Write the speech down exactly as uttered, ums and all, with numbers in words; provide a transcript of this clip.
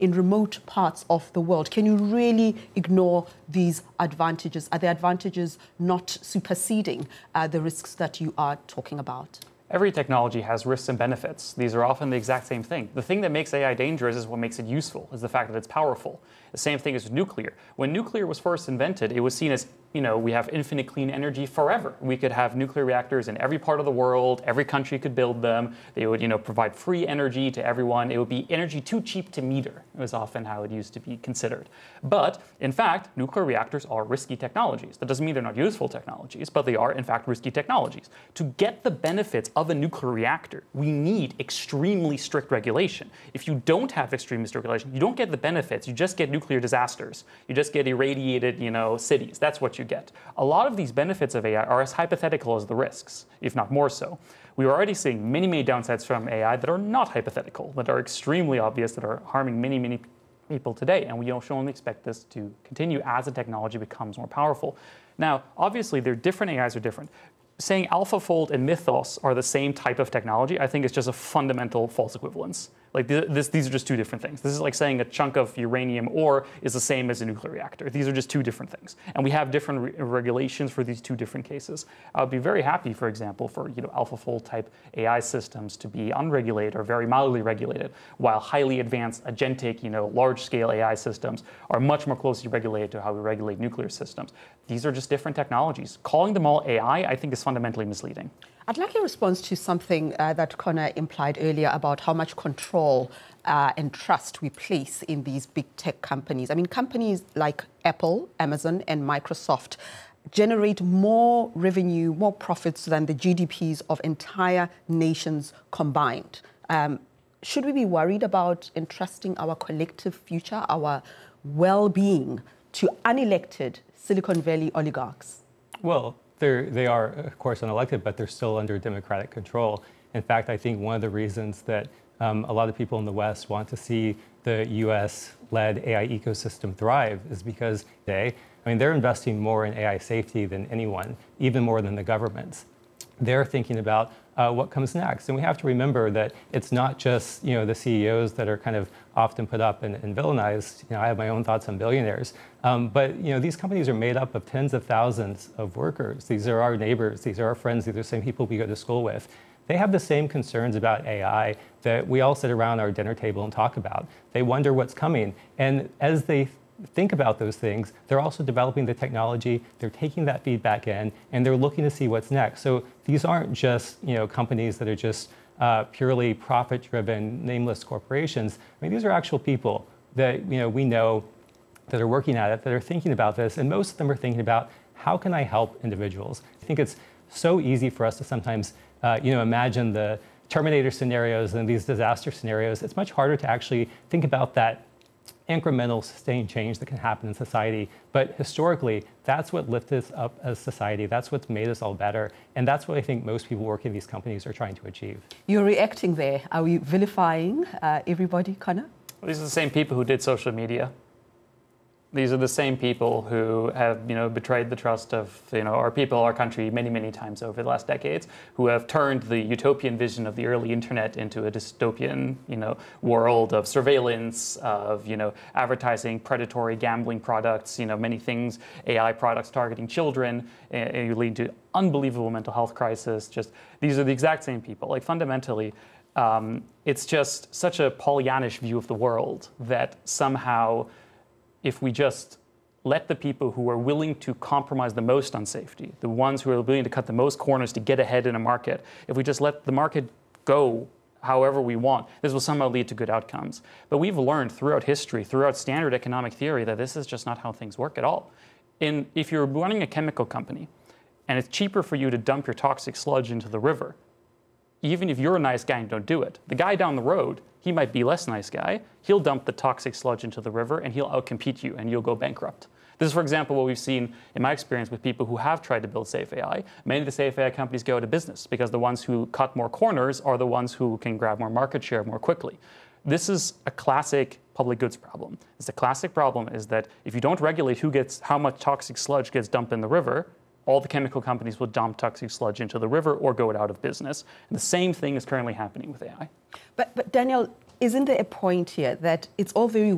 in remote parts of the world? Can you really ignore these advantages? Are the advantages not superseding uh, the risks that you are talking about? Every technology has risks and benefits. These are often the exact same thing. The thing that makes A I dangerous is what makes it useful, is the fact that it's powerful. The same thing as with nuclear. When nuclear was first invented, it was seen as, you know, we have infinite clean energy forever. We could have nuclear reactors in every part of the world. Every country could build them. They would, you know, provide free energy to everyone. It would be energy too cheap to meter. It was often how it used to be considered. But in fact, nuclear reactors are risky technologies. That doesn't mean they're not useful technologies, but they are in fact risky technologies. To get the benefits of a nuclear reactor, we need extremely strict regulation. If you don't have extremely strict regulation, you don't get the benefits. You just get nuclear disasters. You just get irradiated, you know, cities. That's what you get. A lot of these benefits of A I are as hypothetical as the risks, if not more so. We are already seeing many, many downsides from A I that are not hypothetical, that are extremely obvious, that are harming many, many people today. And we should only expect this to continue as the technology becomes more powerful. Now, obviously, they're different A Is are different. Saying AlphaFold and Mythos are the same type of technology, I think is just a fundamental false equivalence. Like this, these are just two different things. This is like saying a chunk of uranium ore is the same as a nuclear reactor. These are just two different things. And we have different re regulations for these two different cases. I would be very happy, for example, for you know, AlphaFold type A I systems to be unregulated or very mildly regulated, while highly advanced agentic, you know, large-scale A I systems are much more closely regulated to how we regulate nuclear systems. These are just different technologies. Calling them all A I, I think, is fundamentally misleading. I'd like your response to something uh, that Connor implied earlier about how much control uh, and trust we place in these big tech companies. I mean, companies like Apple, Amazon, and Microsoft generate more revenue, more profits than the G D Ps of entire nations combined. Um, should we be worried about entrusting our collective future, our well-being, to unelected Silicon Valley oligarchs? Well, They're, they are, of course, unelected, but they're still under democratic control. In fact, I think one of the reasons that um, a lot of people in the West want to see the U S-led A I ecosystem thrive is because they, I mean, they're investing more in A I safety than anyone, even more than the governments. They're thinking about uh, what comes next. And we have to remember that it's not just, you know, the C E Os that are kind of often put up and, and villainized. You know, I have my own thoughts on billionaires. Um, but, you know, these companies are made up of tens of thousands of workers. These are our neighbors. These are our friends. These are the same people we go to school with. They have the same concerns about A I that we all sit around our dinner table and talk about. They wonder what's coming. And as they think about those things, they're also developing the technology, they're taking that feedback in, and they're looking to see what's next. So these aren't just, you know, companies that are just uh, purely profit-driven, nameless corporations. I mean, these are actual people that, you know, we know that are working at it, that are thinking about this, and most of them are thinking about, how can I help individuals? I think it's so easy for us to sometimes, uh, you know, imagine the Terminator scenarios and these disaster scenarios. It's much harder to actually think about that incremental, sustained change that can happen in society. But historically, that's what lifted us up as society. That's what's made us all better. And that's what I think most people working in these companies are trying to achieve. You're reacting there. Are we vilifying uh, everybody, Connor? Well, these are the same people who did social media. These are the same people who have, you know, betrayed the trust of, you know, our people, our country many, many times over the last decades, who have turned the utopian vision of the early internet into a dystopian, you know, world of surveillance, of, you know, advertising, predatory gambling products, you know, many things, A I products targeting children, and you lead to unbelievable mental health crisis. Just, these are the exact same people. Like, fundamentally, um, it's just such a Pollyannish view of the world that somehow, if we just let the people who are willing to compromise the most on safety, the ones who are willing to cut the most corners to get ahead in a market, if we just let the market go however we want, this will somehow lead to good outcomes. But we've learned throughout history, throughout standard economic theory, that this is just not how things work at all. In, if you're running a chemical company and it's cheaper for you to dump your toxic sludge into the river, even if you're a nice guy and don't do it, the guy down the road, he might be less nice guy. He'll dump the toxic sludge into the river and he'll outcompete you and you'll go bankrupt. This is, for example, what we've seen in my experience with people who have tried to build safe A I. Many of the safe A I companies go out of business because the ones who cut more corners are the ones who can grab more market share more quickly. This is a classic public goods problem. It's a classic problem is that if you don't regulate who gets, how much toxic sludge gets dumped in the river, all the chemical companies will dump toxic sludge into the river or go out of business. And the same thing is currently happening with A I. But, but Daniel, isn't there a point here that it's all very